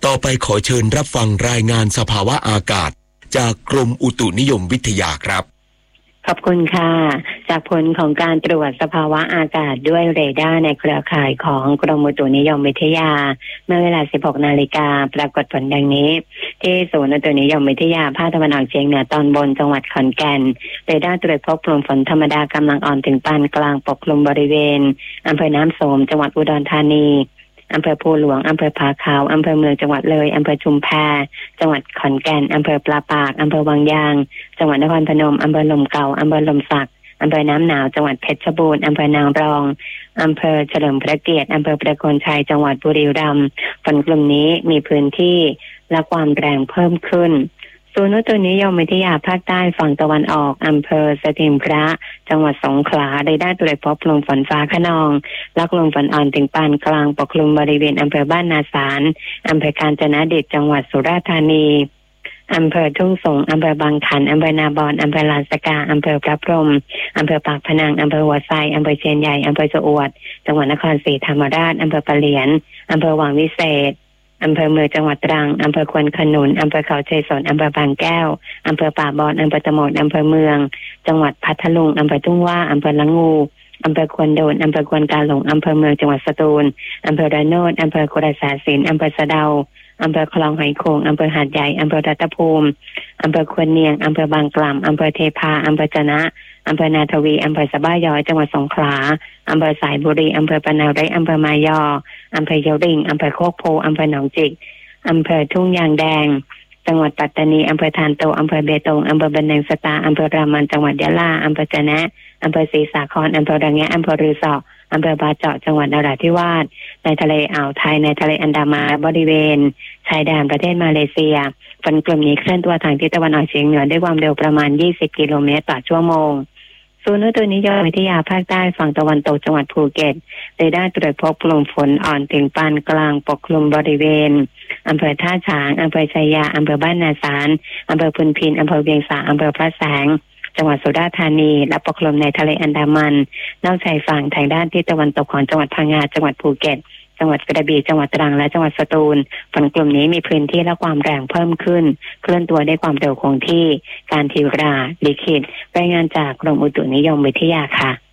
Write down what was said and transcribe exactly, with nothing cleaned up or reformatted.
ต่อไปขอเชิญรับฟังรายงานสภาวะอากาศจากกรมอุตุนิยมวิทยาครับขอบคุณค่ะจากผลของการตรวจสภาวะอากาศด้วยเรดาร์ในเครือข่ายของกรมอุตุนิยมวิทยาเมื่อเวลา สิบหกนาฬิกา ปรากฏผลดังนี้ที่ศูนย์อุตุนิยมวิทยาภาคตะวันออกเฉียงเหนือตอนบนจังหวัดขอนแก่นเรดาร์ตรวจพบกลุ่มฝนธรรมดากำลังอ่อนถึงปานกลางปกคลุมบริเวณอำเภอน้ำโสมจังหวัดอุดรธานีอำเภอภูหลวงอำเภอผาขาวอำเภอเมืองจังหวัดเลยอำเภอชุมแพจังหวัดขอนแก่นอำเภอปลาปากอำเภอวังยางจังหวัดนครพนมอำเภอลมเก่าอำเภอลมสักอำเภอน้ำหนาวจังหวัดเพชรบูรณ์อำเภอนางรองอำเภอเฉลิมพระเกียรติอำเภอประโคนชัยจังหวัดบุรีรัมย์ฝนกลุ่มนี้มีพื้นที่และความแรงเพิ่มขึ้นศูนย์อุตุนิยมวิทยาภาคใต้ฝั่งตะวันออกอำเภอสถิงพระจังหวัดสงขลาได้ได้ตรวจพบลมฝนฟ้าคะนองและลมฝนอ่อนถึงปานกลางปกคลุมบริเวณอำเภอบ้านนาสารอำเภอกาญจนดิตจังหวัดสุราษฎร์ธานีอำเภอทุ่งสงอำเภอบางขันอำเภอนาบอนอำเภอลานสกาอำเภอพระพรหมอำเภอปากพนังอำเภอหัวไซอำเภอเชียนใหญ่อำเภอชะอวดจังหวัดนครศรีธรรมราชอำเภอปะเหลียนอำเภอวังวิเศษอำเภอเมืองจังหวัดตรังอำเภอควนขนุนอำเภอเขาชัยสนอำเภอบางแก้วอำเภอป่าบอนอำเภอตะโหมดอำเภอเมืองจังหวัดพัทลุงอำเภอทุ่งว่าอำเภอละงูอำเภอควนโดนอำเภอควนกาหลงอำเภอเมืองจังหวัดสตูลอำเภอระโนดอำเภอกุฎสาสินอำเภอสะเดาอำเภอคลองหอยโขงอำเภอหาดใหญ่อำเภอรัตภูมิอำเภอควนเนียงอำเภอบางกล่ำอำเภอเทพาอำเภอจะนะอำเภอนาทวีอำเภอสะบ้าย้อยจังหวัดสงขลาอำเภอสายบุรีอำเภอปะนาวไร่อำเภอมายออำเภอยะริงอำเภอโคกโพอำเภอหนองจิกอำเภอทุ่งยางแดงจังหวัดปัตตานีอำเภอทานโตอำเภอเบตงอำเภอบันแดงสตาอำเภอรามันจังหวัดยะลาอำเภอจะนะอำเภอศรีสาครอำเภอระแงะอำเภอรือสออำเภอบาเจาะจังหวัดนราธิวาสในทะเลอ่าวไทยในทะเลอันดามันบริเวณชายแดนประเทศมาเลเซียฝนกลุ่มนี้เคลื่อนตัวทางทิศตะวันออกเฉียงเหนือด้วยความเร็วประมาณยี่สิบกิโลเมตรต่อชั่วโมงศูนย์อุตุนิยมวิทยาภาคใต้ฝั่งตะวันตกจังหวัดภูเก็ตได้ได้ตรวจพบกลุ่มฝนอ่อนถึงปานกลางปกคลุมบริเวณอำเภอท่าฉางอำเภอชัยยาอำเภอบ้านนาสารอำเภอพุนพินอำเภอเวียงสาอำเภอพระแสงจังหวัดสุราษฎร์ธานีและปกคลุมในทะเลอันดามันนอกชายฝั่งทางด้านทิศตะวันตกของจังหวัดพังงาจังหวัดภูเก็ตจังหวัดกระบี่จังหวัดตรังและจังหวัดสตูลฝนกลุ่มนี้มีพื้นที่และความแรงเพิ่มขึ้นเคลื่อนตัวได้ความเร็วคงที่การทีราลิขิตรายงานจากกรมอุตุนิยมวิทยาค่ะ